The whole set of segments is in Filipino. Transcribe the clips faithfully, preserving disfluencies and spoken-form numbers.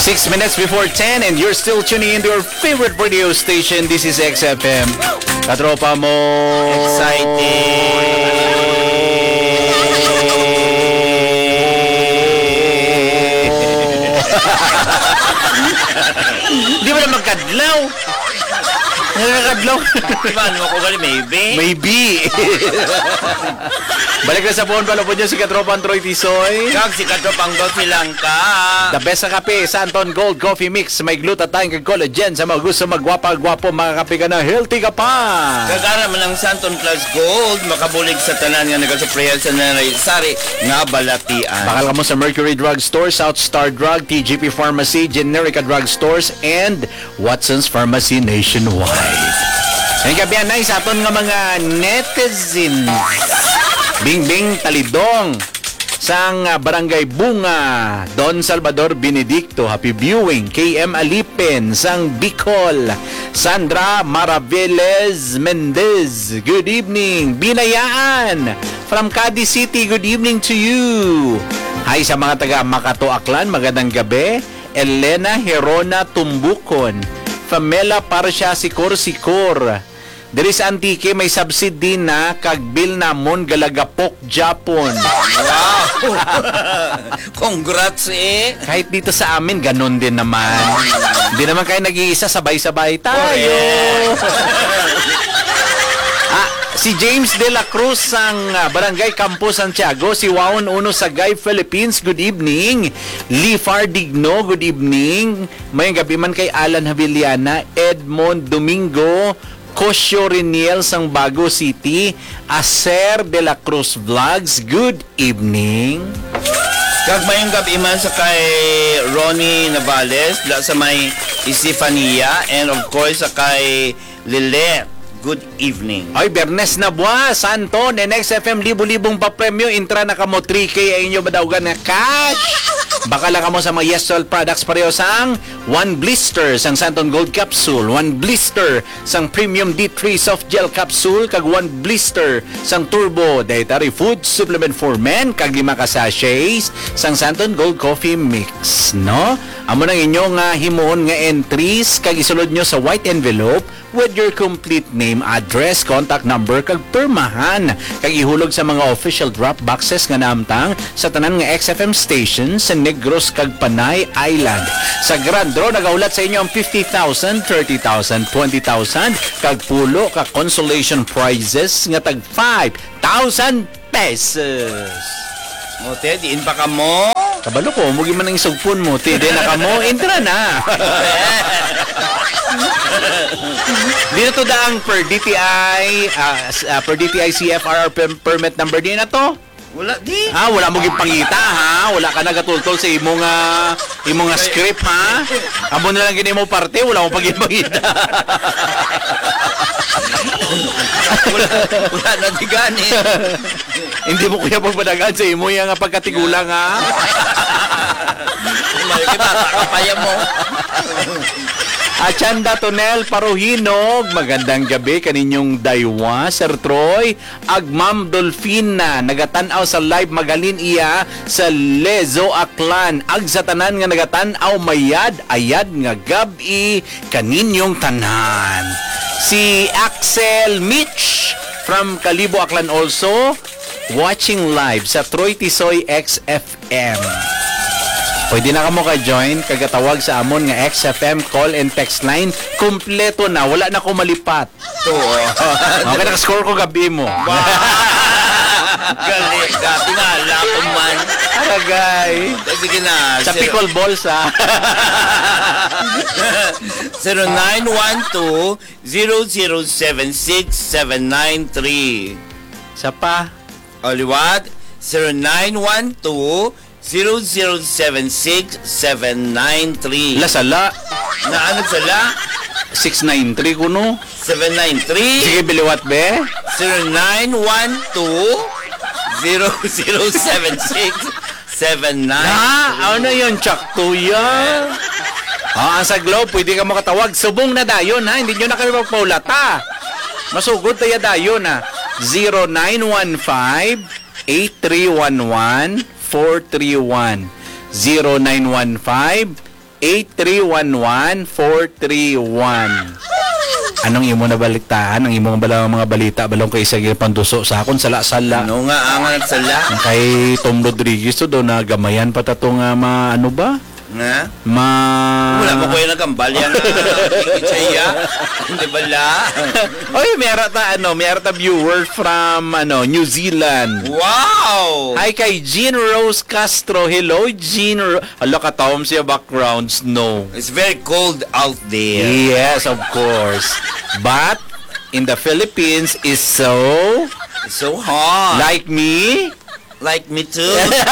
Six minutes before ten and you're still tuning into your favorite radio station. This is X F M. Katropa mo. Excited. Di ba na magkadlaw? Nakakadlaw. Paano ako gali? Maybe? Maybe. Balik na sa phone pala po dyan si Katropang Troy Tisoy. Kag si Katropang Coffee lang ka. The best sa kape, Santon Gold Coffee Mix. May glutathione kag collagen sa mga gusto magwapa-gwapo. Mga kape ka na healthy ka pa. Kagara man ang Santon Plus Gold. Makabulig sa tanan nga nagasuprayan sa nanay sari nga balatian. Bakal ka mo sa Mercury Drug Store, South Star Drug, T G P Pharmacy, Generica Drug Stores, and Watson's Pharmacy nationwide. Ang gabihan na sa aton nga mga netizen. Bingbing Talidong sang Barangay Bunga, Don Salvador Benedicto, happy viewing. K M Alipin sang Bicol, Sandra Maraveles Mendez, good evening. Binayaan from Cadiz City, good evening to you. Hi sa mga taga Makato Aklan, magandang gabi. Elena Herona Tumbukon, Famela Parsha Sikor Sikor. Diri sa Antique may subsidy na kag bill namon galagapok Japon. Wow! Congrats eh! Kahit dito sa amin ganon din naman. Hindi naman kayo nag-iisa, sabay-sabay tayo. Ah, si James De La Cruz sang Barangay Campo Santiago, si Waon Uno Sagay Philippines, good evening. Lee Fardigno, good evening. May gabi man kay Alan Haviliana, Edmond Domingo, Cosio Reniel sang Bago City, Acer De La Cruz Vlogs, good evening. Kag mayong gabi man sa kay Ronnie Navales, la sa may Isifania, and of course sa kay Lile, good evening. Ay, Bernes na buwa, Santon, N X F M, libo-libong pa-premyo, intra na kamo three K ay inyo badawgan na cash. Baka lang kamo sa mga Yesol products pareho sang one blister sang Santon Gold Capsule, one blister sang Premium D three Soft Gel Capsule, kag one blister sang Turbo Dietary Food Supplement for Men, kag lima ka sachets sang Santon Gold Coffee Mix, no? Amo nang inyong uh, himuon nga entries, kag isulod nyo sa white envelope with your complete name, address, contact number, kag permahan, kag ihulog sa mga official drop boxes nga namtang sa tanan nga X F M station sa Negros kag Panay Island. Sa Grand Draw nagaulat sa inyo ang fifty thousand, thirty thousand, twenty thousand, kag pulo ka consolation prizes nga tag five thousand pesos. Mote, diin pa ka mo? Kabalo ko, mugi man ang isugpon mo, ti, di na ka mo, entra na. Di na to daang per D T I, uh, uh, per D T I C F R R permit number din na to? Wala di. Ha, wala mo gipangita ha. Wala ka nagatultol sa imong uh, imong uh, script ha. Amo na lang gini mo parte, wala mo pagipangita. wala, wala na di gani. Hindi mo kuya pagpadagan sa imo yang pagkatigulang ha. Kita kakapaya mo. Achanda Tonel Paruhinog, magandang gabi kaninyong daywa, Sir Troy. Agmam Dolfina, nagatanaw sa live magalin iya sa Lezo Aklan. Ag sa tanan nga nagatanaw mayad, ayad nga gabi kaninyong tanan. Si Axel Mitch from Kalibo Aklan also, watching live sa Troy Tisoy X F M. Pwede na ka mo ka-join, kagatawag sa amon nga X F M call and text line. Kompleto na, wala na ko malipat. To. Okay, nakascore ko gabi mo. Galing, gabi nga, lapon man. Aragay. Sige na. Sa pickle balls, ha? zero nine one two, zero zero seven six, seven nine three. Sa pa? Oliwat, zero nine one two, zero zero seven six, seven nine three. Lasala. Na ano sala? six nine three kuno. seven nine three. Sige, biliwat be. zero nine one two, zero zero seven six, seven nine three. Ha? Ano yun? Tsakto yan. Ah, sa Globe, pwede ka makatawag. Subong na dayon, ha? Hindi nyo na kami magpaulata. Masugod tayo dayon, ha? zero nine one five, eight three one one, four three one. zero nine one five, eight three one one, four three one. Anong imo na baliktahan? Ang imong bala mga balita balong kay sa panduso sa akon sala-sala. Ano nga angan at sala? Kay Tom Rodriguez to do na gamayan pa ta to nga ma ano ba? Nga? Ma Wala mo ko yung nagambal yan na Chaya. Hindi ba la? Oy, mayroon ta ano, mayroon ta viewers from ano, New Zealand. Wow! Hi kay Jean Rose Castro. Hello, Jean. Ro- Hala ka Tom siya background snow. It's very cold out there. Yes, of course. But in the Philippines is so It's so hot. like me. Like me too.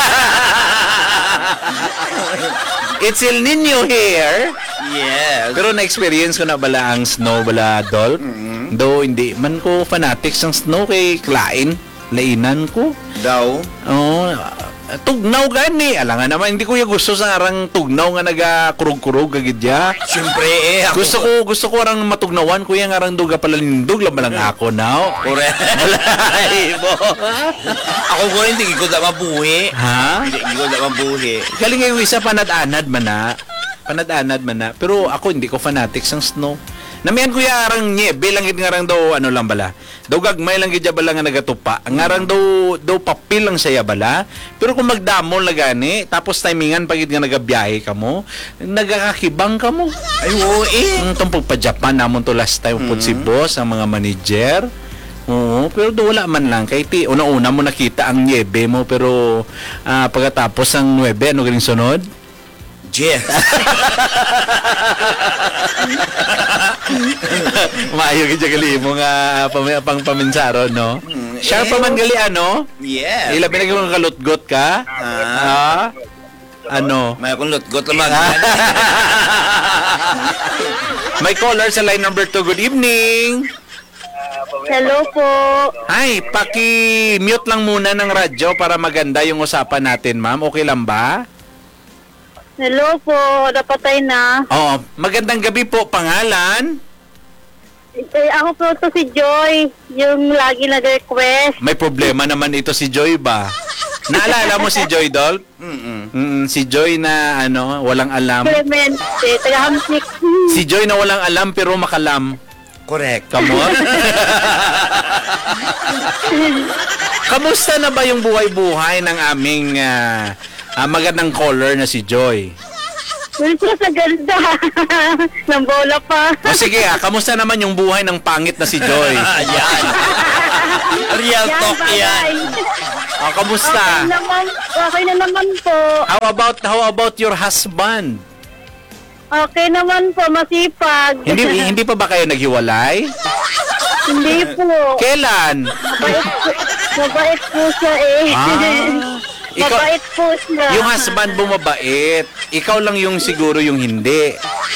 It's El Nino here. Yes. Pero na-experience ko na bala ang snow bala Dolph. Though hindi man ko fanatics ng snow kay Klein. Lainan ko. Daw. Oh, tugnaw gani. Alangan naman hindi ko yung gusto sa arang tugnaw nga naga-kurog-kurog gagidya. Siyempre eh. Ako, Gusto ko gusto ko arang matugnawan ko yung arang duga pala nindog lang balang ako now. Correct. mo. Ako ko hindi ko da mabuhi. Ha? Hindi ko da mabuhi. Galing yung isa panad-anad man na. Panad-anad man na. Pero ako hindi ko fanatics ng snow. Namihan ko yung arang nyebe lang nga arang daw ano lang bala. Daw gagmay lang gidya bala nga nagatupa. Ang arang daw daw papil lang saya bala. Pero kung magdamol na gani, tapos timingan pagid nga nagabiyahe ka mo, nagakakibang ka mo. Ay, oo eh. Ang tumpog pa Japan namon to last time mm-hmm. si boss, ang mga manager. Oo, pero do wala man lang kay ti una-una mo nakita ang niebe mo pero ah, pagkatapos ang nuebe ano galing sunod? Yes. Maayo gid gali mo nga pam, pang paminsaro no. Mm, Sharp eh, pa man gali ano? Yes. Ila pinag mo kalutgot ka? Ah. Ano? May akong lutgot lamang. May caller sa line number two. Good evening. Hello po. Hi, paki-mute lang muna ng radyo para maganda yung usapan natin, ma'am. Okay lang ba? Hello po. Napatay na. Oo. Magandang gabi po. Pangalan? Eh, ako po to si Joy. Yung lagi nag-request. May problema naman ito si Joy ba? Naalala mo si Joy, Dolph? Mm-mm. Mm, si Joy na ano, walang alam. Clemente. Taga-hamsik. Si Joy na walang alam pero makalam. Correct. Kamot? Kamusta na ba yung buhay-buhay ng aming ah, ah, magandang caller na si Joy? Dito sa ganda. Nang bola pa. O sige ah, kamusta naman yung buhay ng pangit na si Joy? Yan. Real Yan, talk yan. bye-bye. O, kamusta? Okay naman. Okay na naman po. How about how about your husband? Okay naman po. Masipag. Hindi hindi pa ba kayo naghiwalay? Hindi po. Kailan? Mabait po, mabait po siya eh. Ah, ikaw- Mabait po siya. Yung husband mo mabait. Ikaw lang yung siguro yung hindi.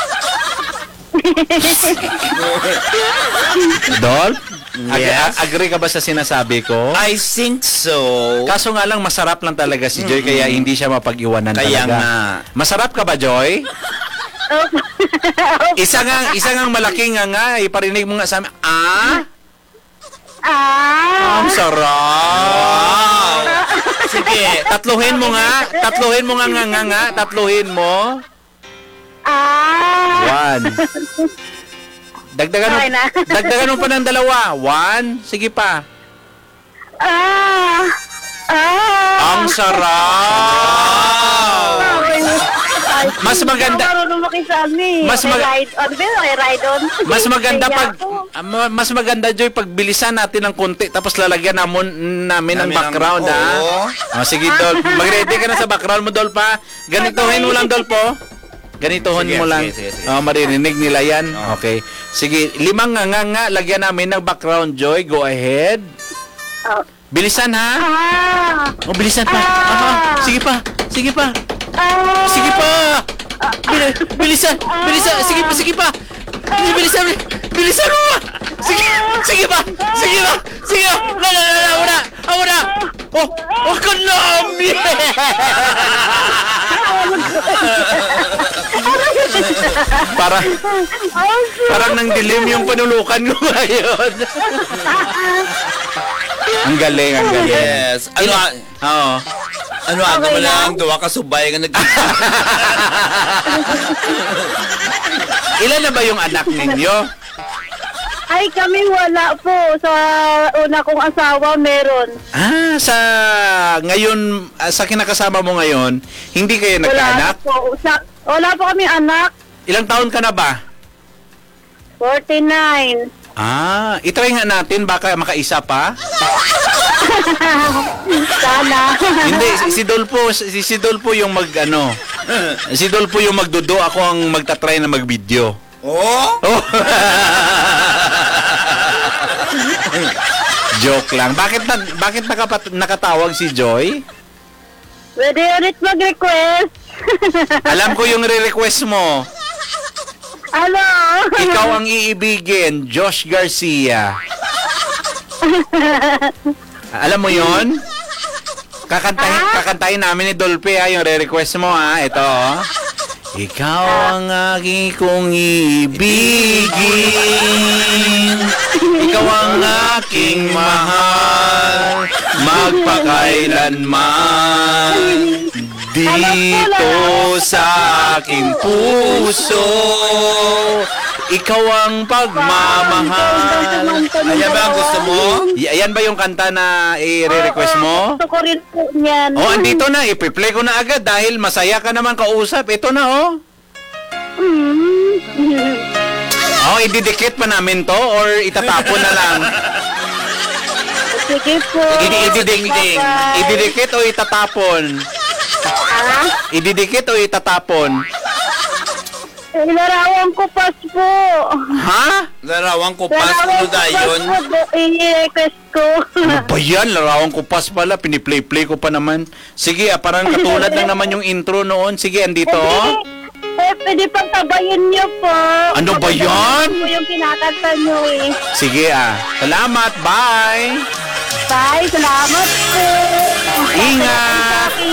Dol? Ag- Yes. a- agree ka ba sa sinasabi ko? I think so. Kaso nga lang masarap lang talaga si Joy kaya hindi siya mapag-iwanan Kaya talaga. nga. Masarap ka ba, Joy? Opo. Isa nga, isa nga malaking nga nga, iparinig mo nga sa amin, ah? Ah. Ang sarap! Sige. Tatluhin mo nga, tatluhin mo nga nga nga nga, tatluhin mo. Ah. One. Dagdagan mo, Okay na. dagdagan mo pa ng dalawa. One, sige pa. Ah. Ah. Ang sarap! Mas maganda- Ako marunong makisami. Mas May mag- ride on. Pero may ride on. Mas maganda Kaya pag ako, ah, ma- mas maganda Joy pag bilisan natin ng konti tapos lalagyan namon namin ng Namin background ang- ha. Oo. Oh, sige Dol, mag-ready ka na sa background mo Dol pa. Ganituhin mo lang Dol po. Ganituhin Sige, mo lang. sige, sige, sige. Oh, maririnig nila 'yan. Oo. Okay. Sige, limang nga nga nga lagyan namin ng background Joy. Go ahead. oh. Bilisan ha. Ah. Oh, bilisan pa. Ah. Aha. Sige pa. Sige pa. Ah. Sige pa. Bil- bilisan. Bilisan. Sige pa, sige pa. Bilisan. Bilisan mo. Sige. Sige pa. Sige pa. Sige pa. La la la la. Una. Una. Oh, oh, kanami. Para parang nang dilim yung panulukan ko ngayon. Ang galing, ang galing. Yes. Ano, Oo. ano, ano Okay naman lang. lang, duwa ka subay nga nag... Ilan na ba yung anak ninyo? Ay, kami wala po. Sa una kong asawa, meron. Ah, sa ngayon, ah, sa kinakasama mo ngayon, hindi kayo Wala na nagkaanak? po. Sa, wala po kami anak. Ilang taon ka na ba? forty-nine. Ah, itry nga natin, baka makaisa pa. Sana. Hindi, si, si Dolpo, si, si Dolpo yung mag, ano, si Dolpo yung magdudo, ako ang magtatry na mag-video. Oh? Oh. Joke lang. Bakit na, bakit nakapat, nakatawag si Joy? Pwede ulit mag-request. Alam ko yung re-request mo. Ano? Ikaw ang iibigin, Josh Garcia. Alam mo yon? Kakantahin, kakantahin namin ni Dolphy ha, yung re-request mo ha. Ito oh. Ikaw ang aking kong iibigin, ikaw ang aking mahal, magpakailanman, dito sa aking puso, ikaw ang pagmamahal. Ayan ba ang gusto mo? Y- ayan ba yung kanta na i-request mo? Gusto ko rin po niyan. Oh, andito na. I-play ko na agad dahil masaya ka naman kausap. Ito na, oh. Mm. Oh, ididikit pa namin to or itatapon na lang? Sige po. Idi ididikit, Bye-bye. ididikit o itatapon? Ah? Ididikit o itatapon? Eh, larawan ko pas po. Ha? Larawang ko pas, Larawan ano ko dayon? pas po. I-request ko. Ano ba yan? Larawan ko pas pala. Piniplay-play ko pa naman. Sige, ah, parang katulad lang naman yung intro noon. Sige, andito, oh. Eh, pwede pang tabayin niyo po. Ano ba yan? Po yung kinakanta niyo eh. Sige, ah. Salamat. Bye. Bye, salamat po. Ingat.